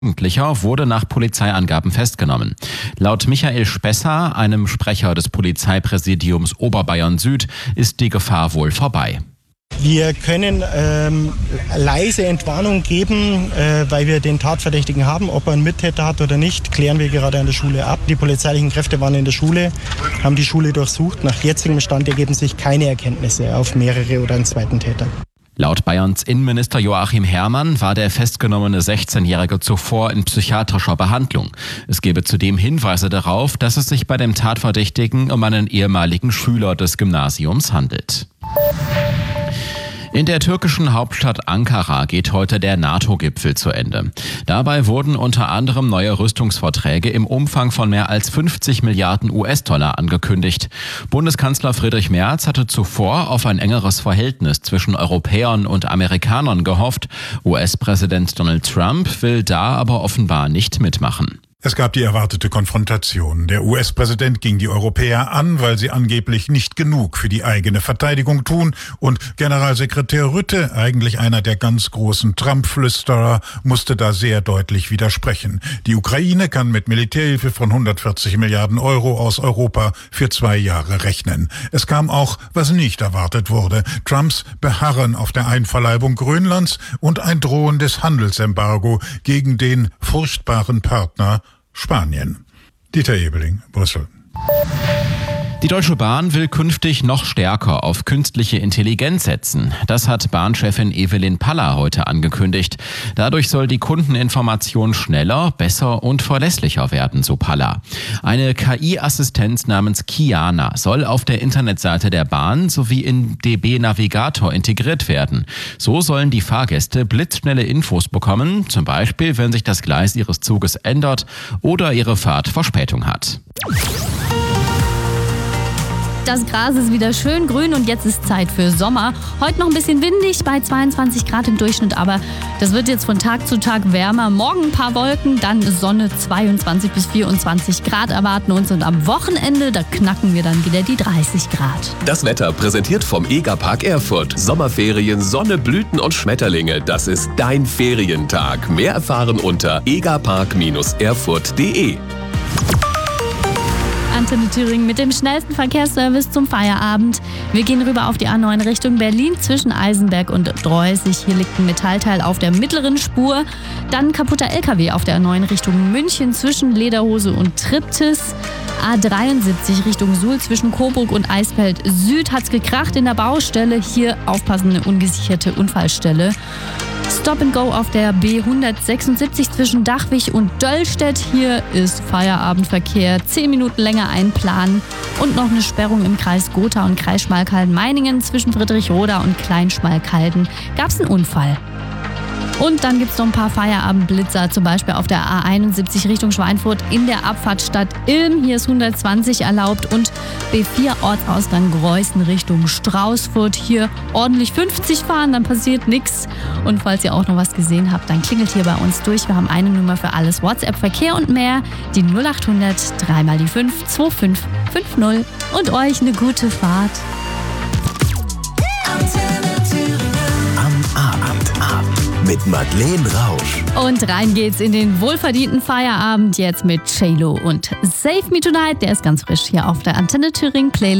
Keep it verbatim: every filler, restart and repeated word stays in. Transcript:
Jugendlicher wurde nach Polizeiangaben festgenommen. Laut Michael Spesser, einem Sprecher des Polizeipräsidiums Oberbayern Süd, ist die Gefahr wohl vorbei. Wir können ähm, leise Entwarnung geben, äh, weil wir den Tatverdächtigen haben. Ob er einen Mittäter hat oder nicht, klären wir gerade an der Schule ab. Die polizeilichen Kräfte waren in der Schule, haben die Schule durchsucht. Nach jetzigem Stand ergeben sich keine Erkenntnisse auf mehrere oder einen zweiten Täter. Laut Bayerns Innenminister Joachim Herrmann war der festgenommene sechzehnjährige zuvor in psychiatrischer Behandlung. Es gebe zudem Hinweise darauf, dass es sich bei dem Tatverdächtigen um einen ehemaligen Schüler des Gymnasiums handelt. In der türkischen Hauptstadt Ankara geht heute der NATO-Gipfel zu Ende. Dabei wurden unter anderem neue Rüstungsverträge im Umfang von mehr als fünfzig Milliarden U S-Dollar angekündigt. Bundeskanzler Friedrich Merz hatte zuvor auf ein engeres Verhältnis zwischen Europäern und Amerikanern gehofft. U S-Präsident Donald Trump will da aber offenbar nicht mitmachen. Es gab die erwartete Konfrontation. Der U S-Präsident ging die Europäer an, weil sie angeblich nicht genug für die eigene Verteidigung tun. Und Generalsekretär Rutte, eigentlich einer der ganz großen Trump-Flüsterer, musste da sehr deutlich widersprechen. Die Ukraine kann mit Militärhilfe von hundertvierzig Milliarden Euro aus Europa für zwei Jahre rechnen. Es kam auch, was nicht erwartet wurde: Trumps Beharren auf der Einverleibung Grönlands und ein drohendes Handelsembargo gegen den furchtbaren Partner Spanien. Dieter Ebeling, Brüssel. Die Deutsche Bahn will künftig noch stärker auf künstliche Intelligenz setzen. Das hat Bahnchefin Evelyn Paller heute angekündigt. Dadurch soll die Kundeninformation schneller, besser und verlässlicher werden, so Paller. Eine K I-Assistenz namens Kiana soll auf der Internetseite der Bahn sowie in D B Navigator integriert werden. So sollen die Fahrgäste blitzschnelle Infos bekommen, zum Beispiel, wenn sich das Gleis ihres Zuges ändert oder ihre Fahrt Verspätung hat. Das Gras ist wieder schön grün und jetzt ist Zeit für Sommer. Heute noch ein bisschen windig bei zweiundzwanzig Grad im Durchschnitt, aber das wird jetzt von Tag zu Tag wärmer. Morgen ein paar Wolken, dann Sonne, zweiundzwanzig bis vierundzwanzig Grad erwarten uns und am Wochenende, da knacken wir dann wieder die dreißig Grad. Das Wetter präsentiert vom Egerpark Erfurt. Sommerferien, Sonne, Blüten und Schmetterlinge. Das ist dein Ferientag. Mehr erfahren unter egerpark erfurt punkt de. Antenne Thüringen mit dem schnellsten Verkehrsservice zum Feierabend. Wir gehen rüber auf die A neun Richtung Berlin zwischen Eisenberg und Dreusig. Hier liegt ein Metallteil auf der mittleren Spur. Dann kaputter L K W auf der A neun Richtung München zwischen Lederhose und Triptis. A dreiundsiebzig Richtung Suhl zwischen Coburg und Eisfeld Süd hat's gekracht in der Baustelle. Hier aufpassen, eine ungesicherte Unfallstelle. Stop and Go auf der B hundertsechsundsiebzig zwischen Dachwig und Döllstedt. Hier ist Feierabendverkehr. Zehn Minuten länger einplanen. Und noch eine Sperrung im Kreis Gotha und Kreis Schmalkalden-Meiningen zwischen Friedrichroda und Kleinschmalkalden. Gab's einen Unfall. Und dann gibt es noch ein paar Feierabendblitzer, zum Beispiel auf der A einundsiebzig Richtung Schweinfurt in der Abfahrtstadt Ilm. Hier ist hundertzwanzig erlaubt und B vier Ortsausgang Greußen Richtung Straußfurt. Hier ordentlich fünfzig fahren, dann passiert nichts. Und falls ihr auch noch was gesehen habt, dann klingelt hier bei uns durch. Wir haben eine Nummer für alles, WhatsApp, Verkehr und mehr. Die null achthundert drei mal die fünf zwei fünf fünf null. Und euch eine gute Fahrt. Mit Madeleine Rausch. Und rein geht's in den wohlverdienten Feierabend jetzt mit J-Lo und Save Me Tonight. Der ist ganz frisch hier auf der Antenne Thüringen Playlist.